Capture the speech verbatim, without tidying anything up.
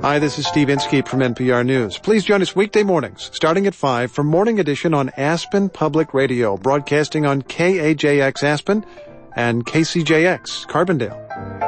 Hi, this is Steve Inskeep from N P R News. Please join us weekday mornings, starting at five, for Morning Edition on Aspen Public Radio, broadcasting on K A J X Aspen and K C J X Carbondale.